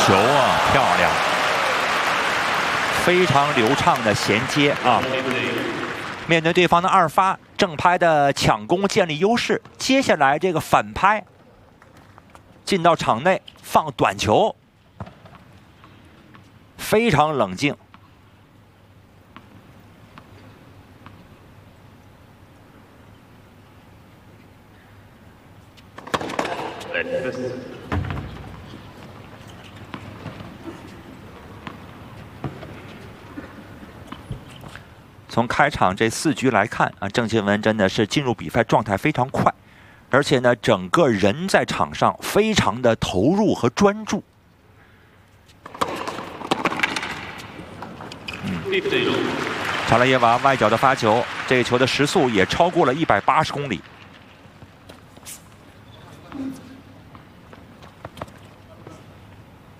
球啊，漂亮，非常流畅的衔接啊！面对对方的二发，正拍的抢攻建立优势，接下来这个反拍进到场内放短球，非常冷静。 从开场这4局来看啊，郑钦文真的是进入比赛状态非常快，而且呢，整个人在场上非常的投入和专注。查拉耶娃外角的发球，这个球的时速也超过了180公里。